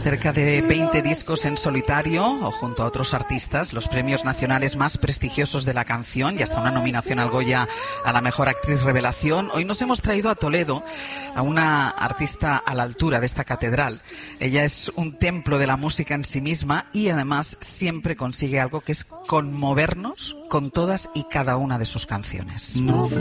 Cerca de 20 discos en solitario o junto a otros artistas, los premios nacionales más prestigiosos de la canción y hasta una nominación al Goya a la mejor actriz revelación. Hoy nos hemos traído a Toledo a una artista a la altura de esta catedral. Ella es un templo de la música en sí misma y además siempre consigue algo que es conmovernos con todas y cada una de sus canciones. No